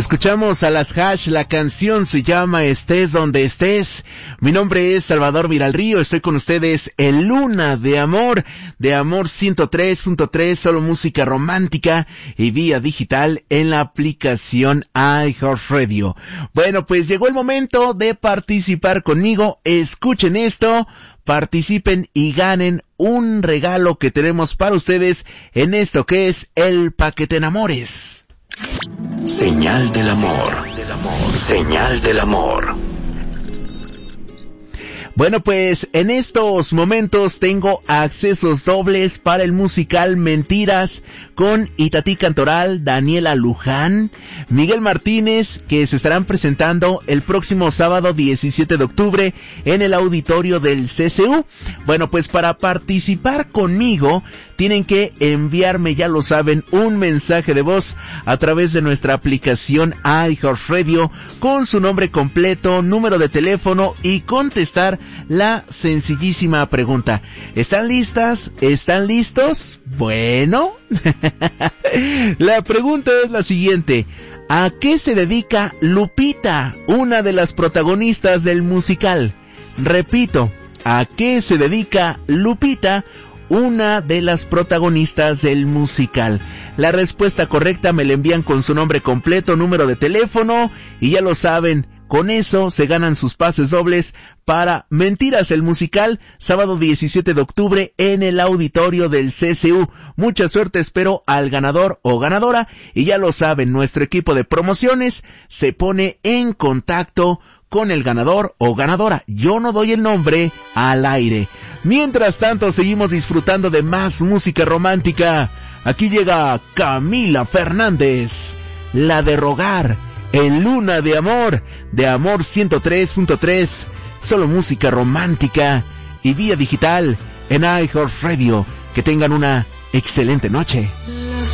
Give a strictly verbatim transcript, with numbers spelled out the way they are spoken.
Escuchamos a las Hash, la canción se llama Estés donde estés. Mi nombre es Salvador Viralrío, estoy con ustedes en Luna de Amor, de Amor ciento tres punto tres, solo música romántica y vía digital en la aplicación iHeartRadio. Bueno, pues llegó el momento de participar conmigo, escuchen esto, participen y ganen un regalo que tenemos para ustedes en esto que es el Paquete Enamores. Señal del amor. Señal del amor. Bueno, pues en estos momentos tengo accesos dobles para el musical Mentiras con Itatí Cantoral, Daniela Luján, Miguel Martínez, que se estarán presentando el próximo sábado diecisiete de octubre en el auditorio del C C U. Bueno, pues para participar conmigo tienen que enviarme, ya lo saben, un mensaje de voz a través de nuestra aplicación iHeartRadio con su nombre completo, número de teléfono y contestar la sencillísima pregunta. ¿Están listas? ¿Están listos? Bueno, la pregunta es la siguiente. ¿A qué se dedica Lupita, una de las protagonistas del musical? Repito, ¿a qué se dedica Lupita, una de las protagonistas del musical? La respuesta correcta me la envían con su nombre completo, número de teléfono y ya lo saben, con eso se ganan sus pases dobles para Mentiras, el musical, sábado diecisiete de octubre en el auditorio del C C U. Mucha suerte espero al ganador o ganadora y ya lo saben, nuestro equipo de promociones se pone en contacto con el ganador o ganadora. Yo no doy el nombre al aire. Mientras tanto, seguimos disfrutando de más música romántica. Aquí llega Camila Fernández, La de Rogar, en Luna de Amor, de Amor ciento tres punto tres, solo música romántica y vía digital en iHeartRadio. Que tengan una excelente noche.